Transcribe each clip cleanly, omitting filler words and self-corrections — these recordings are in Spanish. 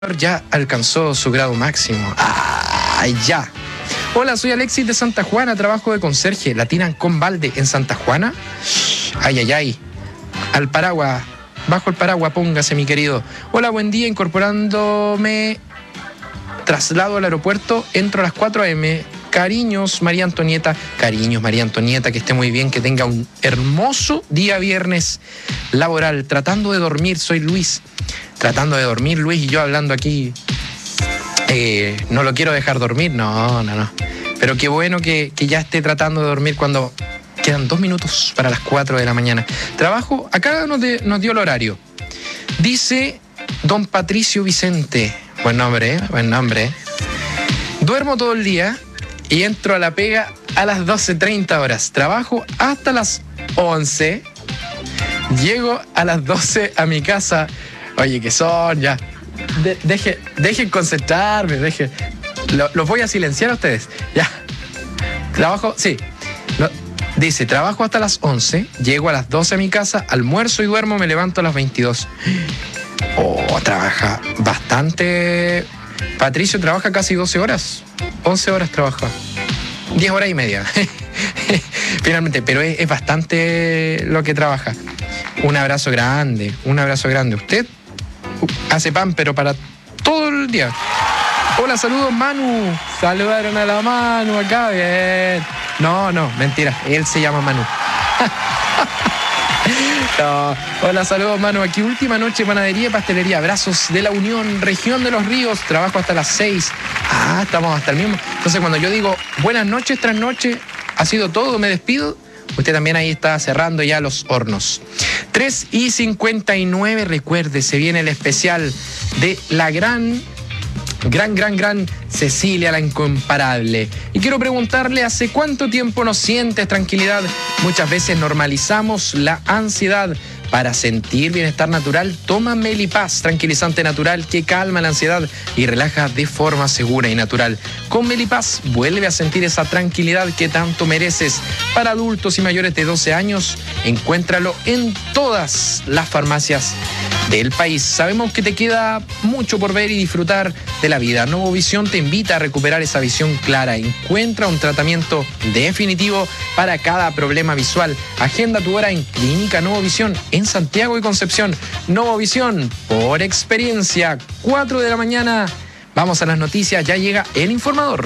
Ya alcanzó su grado máximo. ¡Ay, ya! Hola, soy Alexis de Santa Juana, trabajo de conserje. ¿La tiran con balde en Santa Juana? ¡Ay, ay, ay! Al paraguas, bajo el paraguas, póngase, mi querido. Hola, buen día, incorporándome. Traslado al aeropuerto, entro a las 4 a.m. Cariños, María Antonieta. Cariños, María Antonieta, que esté muy bien, que tenga un hermoso día viernes laboral. Tratando de dormir, soy Luis. Tratando de dormir, Luis, y yo hablando aquí. No lo quiero dejar dormir, no. Pero qué bueno que ya esté tratando de dormir cuando quedan 2 minutos para las 4 de la mañana. Trabajo, acá nos dio el horario. Dice don Patricio Vicente. Buen nombre, buen nombre. Duermo todo el día y entro a la pega a las 12:30 horas. Trabajo hasta las 11. Llego a las 12 a mi casa. Oye, ¿qué son? Ya. Dejen concentrarme, los voy a silenciar a ustedes. Ya. Trabajo, sí. Dice, trabajo hasta las 11, llego a las 12 a mi casa, almuerzo y duermo, me levanto a las 22. Oh, trabaja bastante. Patricio trabaja casi 12 horas. 11 horas trabaja. 10 horas y media. Finalmente, pero es bastante lo que trabaja. Un abrazo grande. Usted hace pan, pero para todo el día. Hola, saludos, Manu. Saludaron a la Manu acá, bien. No, mentira, él se llama Manu. No. Hola, saludos, Manu. Aquí última noche, panadería y pastelería. Abrazos de la Unión, región de los Ríos. Trabajo hasta las 6. Estamos hasta el mismo. Entonces, cuando yo digo buenas noches, tras noche, ha sido todo, me despido. Usted también ahí está cerrando ya los hornos. 3:59, recuerde, se viene el especial de la gran Cecilia, la incomparable. Y quiero preguntarle, ¿hace cuánto tiempo no sientes tranquilidad? Muchas veces normalizamos la ansiedad. Para sentir bienestar natural, toma Melipaz, tranquilizante natural que calma la ansiedad y relaja de forma segura y natural. Con Melipaz vuelve a sentir esa tranquilidad que tanto mereces. Para adultos y mayores de 12 años, encuéntralo en todas las farmacias del país. Sabemos que te queda mucho por ver y disfrutar de la vida. Novovisión te invita a recuperar esa visión clara. Encuentra un tratamiento definitivo para cada problema visual. Agenda tu hora en Clínica Novovisión en Santiago y Concepción. Novovisión, por experiencia. 4 de la mañana. Vamos a las noticias. Ya llega El Informador.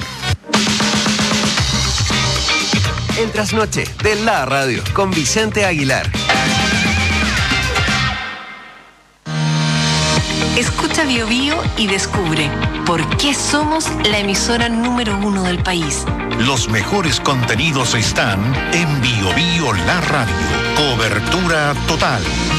El trasnoche de la radio con Vicente Aguilar. Escucha Bio Bio y descubre por qué somos la emisora número 1 del país. Los mejores contenidos están en Bio Bio La Radio. Cobertura total.